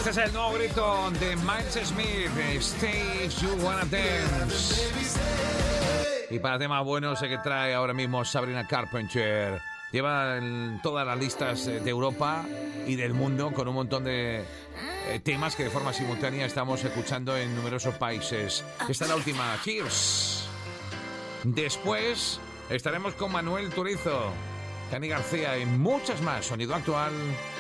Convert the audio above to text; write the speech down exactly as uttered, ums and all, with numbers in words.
Este es el nuevo grito de Miles Smith, Stay You Wanna Dance. Y para temas buenos sé que trae ahora mismo Sabrina Carpenter. Lleva en todas las listas de Europa y del mundo con un montón de eh, temas que de forma simultánea estamos escuchando en numerosos países. Esta es la última, Cheers. Después estaremos con Manuel Turizo, Cani García y muchas más. Sonido actual.